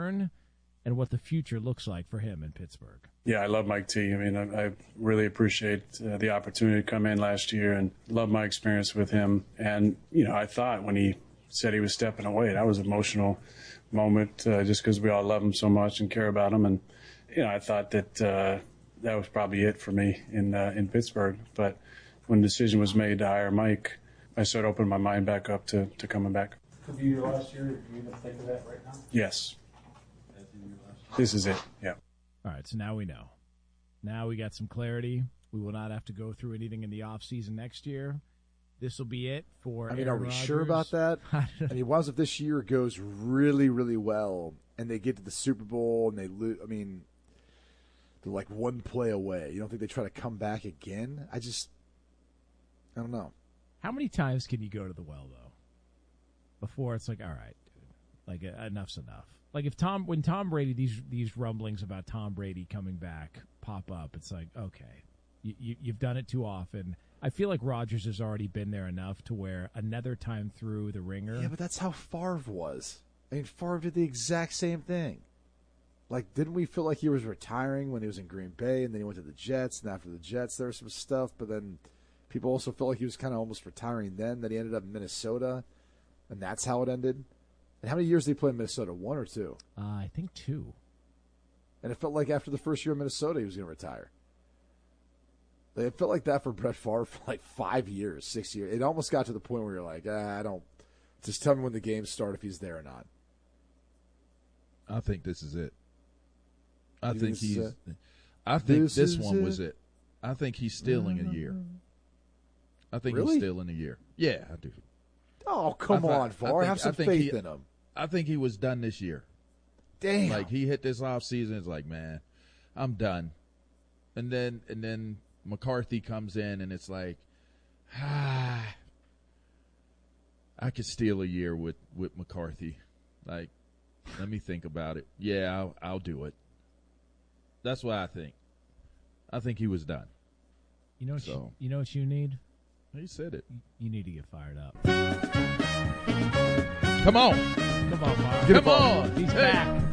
return and what the future looks like for him in Pittsburgh. Yeah, I love Mike T. I mean, I really appreciate the opportunity to come in last year and love my experience with him. And, I thought when he said he was stepping away, that was an emotional moment just because we all love him so much and care about him. And, I thought that that was probably it for me in Pittsburgh. But when the decision was made to hire Mike, I started opening my mind back up to coming back. Could be your last year. Do you even think of that right now? Yes. This is it, yeah. All right, so now we know. Now we got some clarity. We will not have to go through anything in the offseason next year. This will be it for Aaron are we Rodgers. Sure about that? What if this year goes really, really well and they get to the Super Bowl and they lose? I mean, they're like one play away. You don't think they try to come back again? I don't know. How many times can you go to the well, though, before it's like, all right, dude, like enough's enough? Like when Tom Brady, these rumblings about Tom Brady coming back pop up, it's like, okay, you've done it too often. I feel like Rodgers has already been there enough to where another time through the ringer. Yeah, but that's how Favre was. I mean, Favre did the exact same thing. Like, didn't we feel like he was retiring when he was in Green Bay, and then he went to the Jets, and after the Jets there was some stuff, but then people also felt like he was kind of almost retiring then he ended up in Minnesota, and that's how it ended. And how many years did he play in Minnesota? 1 or 2? I think 2. And it felt like after the first year in Minnesota, he was going to retire. It felt like that for Brett Favre for like 5 years, 6 years. It almost got to the point where you're like, I don't. Just tell me when the games start if he's there or not. I think this is it. I think this one was it. I think he's stealing a year. I think he's stealing a year. Yeah, I do. Oh, come on, Favre. Have some faith in him. I think he was done this year. Damn. Like, he hit this offseason. It's like, man, I'm done. And then McCarthy comes in, and it's like, I could steal a year with McCarthy. Like, let me think about it. Yeah, I'll do it. That's what I think. I think he was done. You know what you need? He said it. You need to get fired up. Come on. Come on, Mark. Come on. He's back.